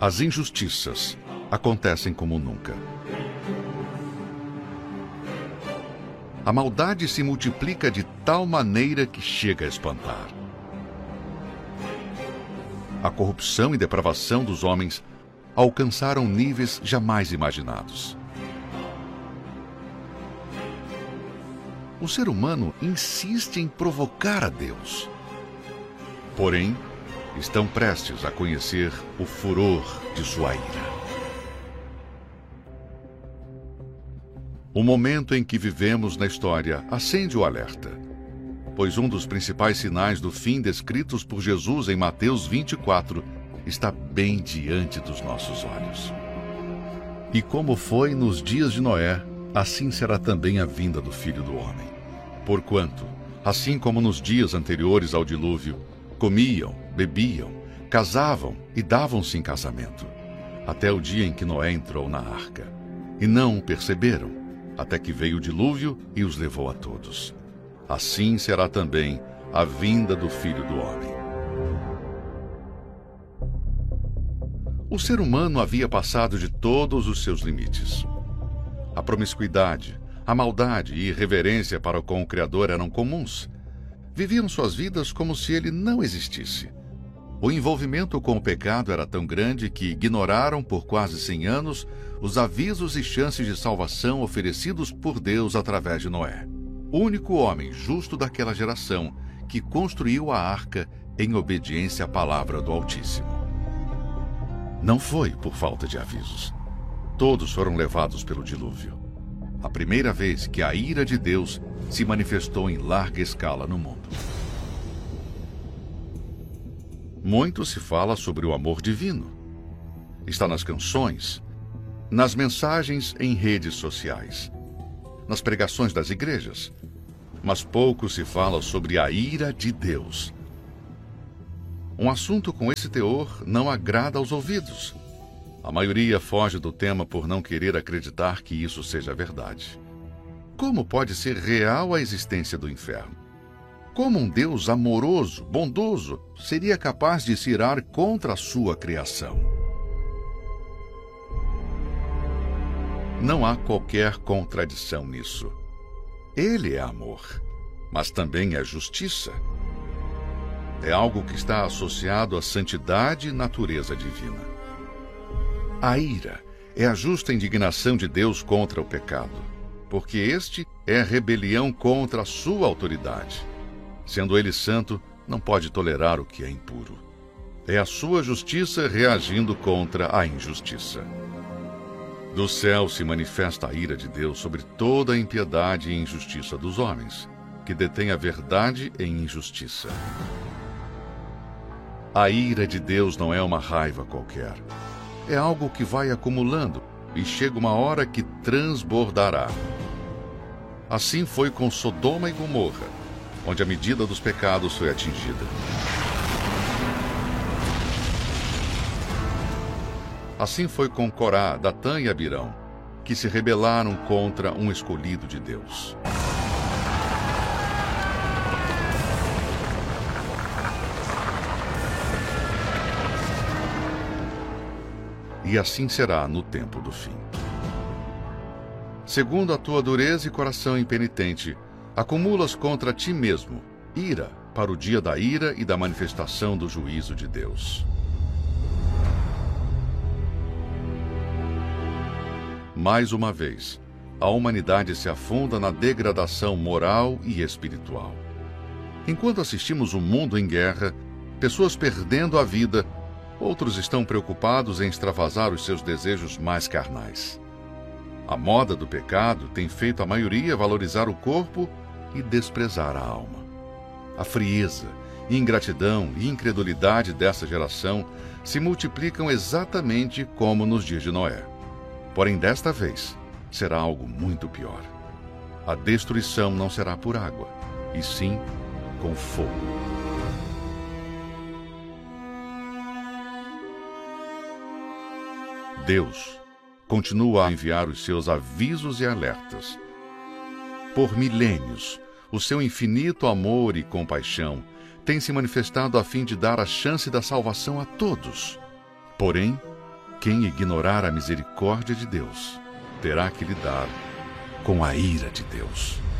as injustiças acontecem como nunca. A maldade se multiplica de tal maneira que chega a espantar. A corrupção e depravação dos homens alcançaram níveis jamais imaginados. O ser humano insiste em provocar a Deus. Porém, estão prestes a conhecer o furor de sua ira. O momento em que vivemos na história acende o alerta, pois um dos principais sinais do fim descritos por Jesus em Mateus 24 está bem diante dos nossos olhos. E como foi nos dias de Noé, assim será também a vinda do Filho do Homem. Porquanto, assim como nos dias anteriores ao dilúvio, comiam, bebiam, casavam e davam-se em casamento, até o dia em que Noé entrou na arca. E não o perceberam, até que veio o dilúvio e os levou a todos. Assim será também a vinda do Filho do Homem. O ser humano havia passado de todos os seus limites. A promiscuidade, a maldade e irreverência para com o Criador eram comuns. Viviam suas vidas como se ele não existisse. O envolvimento com o pecado era tão grande que ignoraram por quase 100 anos os avisos e chances de salvação oferecidos por Deus através de Noé, o único homem justo daquela geração que construiu a arca em obediência à palavra do Altíssimo. Não foi por falta de avisos. Todos foram levados pelo dilúvio. A primeira vez que a ira de Deus se manifestou em larga escala no mundo. Muito se fala sobre o amor divino. Está nas canções, nas mensagens em redes sociais, nas pregações das igrejas. Mas pouco se fala sobre a ira de Deus. Um assunto com esse teor não agrada aos ouvidos. A maioria foge do tema por não querer acreditar que isso seja verdade. Como pode ser real a existência do inferno? Como um Deus amoroso, bondoso, seria capaz de se irar contra a sua criação? Não há qualquer contradição nisso. Ele é amor, mas também é justiça. É algo que está associado à santidade e natureza divina. A ira é a justa indignação de Deus contra o pecado, porque este é a rebelião contra a sua autoridade. Sendo ele santo, não pode tolerar o que é impuro. É a sua justiça reagindo contra a injustiça. Do céu se manifesta a ira de Deus sobre toda a impiedade e injustiça dos homens, que detêm a verdade em injustiça. A ira de Deus não é uma raiva qualquer. É algo que vai acumulando e chega uma hora que transbordará. Assim foi com Sodoma e Gomorra, onde a medida dos pecados foi atingida. Assim foi com Corá, Datã e Abirão, que se rebelaram contra um escolhido de Deus. E assim será no tempo do fim. Segundo a tua dureza e coração impenitente, acumulas contra ti mesmo ira para o dia da ira e da manifestação do juízo de Deus. Mais uma vez, a humanidade se afunda na degradação moral e espiritual. Enquanto assistimos um mundo em guerra, pessoas perdendo a vida, outros estão preocupados em extravasar os seus desejos mais carnais. A moda do pecado tem feito a maioria valorizar o corpo e desprezar a alma. A frieza, ingratidão e incredulidade dessa geração se multiplicam exatamente como nos dias de Noé. Porém, desta vez, será algo muito pior. A destruição não será por água, e sim com fogo. Deus continua a enviar os seus avisos e alertas. Por milênios, o seu infinito amor e compaixão tem se manifestado a fim de dar a chance da salvação a todos. Porém, Quem ignorar a misericórdia de Deus terá que lidar com a ira de Deus.